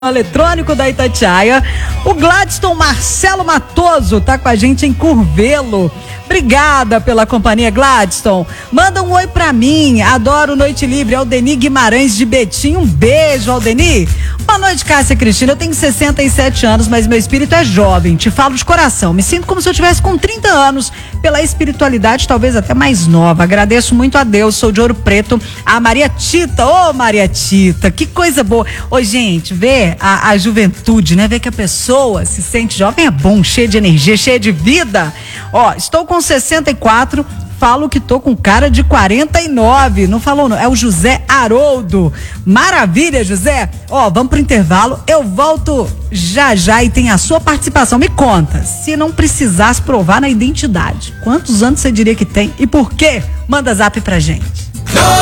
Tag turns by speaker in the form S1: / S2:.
S1: Eletrônico da Itatiaia. O Gladstone Marcelo Matoso tá com a gente em Curvelo. Obrigada pela companhia, Gladstone. Manda um oi pra mim. Adoro Noite Livre. Aldeni Guimarães de Betim. Um beijo, Aldeni. Boa noite, Cássia Cristina. Eu tenho 67 anos, mas meu espírito é jovem. Te falo de coração. Me sinto como se eu tivesse com 30 anos. Pela espiritualidade, talvez até mais nova. Agradeço muito a Deus. Sou de Ouro Preto. A Maria Tita. Ô, Maria Tita. Que coisa boa. Ô, gente, ver a juventude, né? Ver que a pessoa se sente jovem é bom. Cheia de energia, cheia de vida. Ó, estou com 64. Falo que tô com cara de 49. Não falou, não. É o José Haroldo. Maravilha, José. Ó, vamos pro intervalo. Eu volto já e tem a sua participação. Me conta, se não precisasse provar na identidade, quantos anos você diria que tem e por quê? Manda zap pra gente.